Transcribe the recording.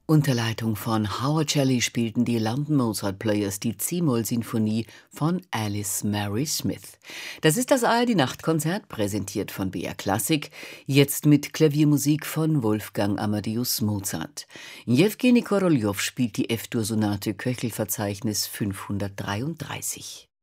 Unter Leitung von Howard Shelley spielten die London Mozart Players die C-Moll-Sinfonie von Alice Mary Smith. Das ist das ARD-Nachtkonzert, präsentiert von BR Klassik, jetzt mit Klaviermusik von Wolfgang Amadeus Mozart. Jewgeni Koroljow spielt die F-Dur-Sonate Köchelverzeichnis 533.